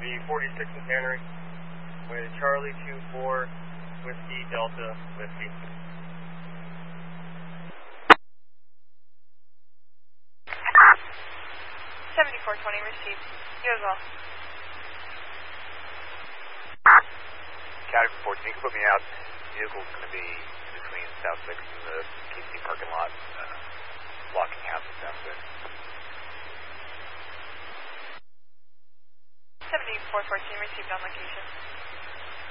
V46 in Tannery. Way to Charlie 24, Whiskey, Delta, Whiskey. 7420 received. You as well. County 14, you can put me out. Vehicle's going to be between South 6 and the KC parking lot, blocking half of South 6. 7414 received on location.